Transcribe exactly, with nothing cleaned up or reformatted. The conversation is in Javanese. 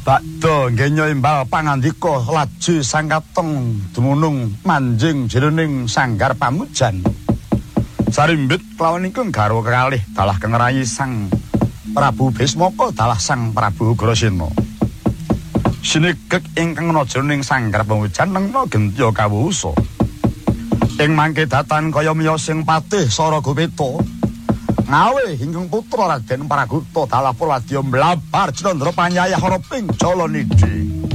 Bakda ngenya imbal pangandika laju sang katong dumunung manjing jroning sanggar pamujan. Sarimbit kelawan ingkang garwa kekalih dalah kengrayi sang Prabu Bismaka dalah sang Prabu Ugrasena. Sinegek ingkang ana jroning sanggar pamujan nengna gentya kawusa. Ing mangke datan kaya miyos sing patih Saragopeta ngawe ingkang putra Raden Paraguta dalah Purwadya mlabar Candra panyayah ana ping Jalanidhi.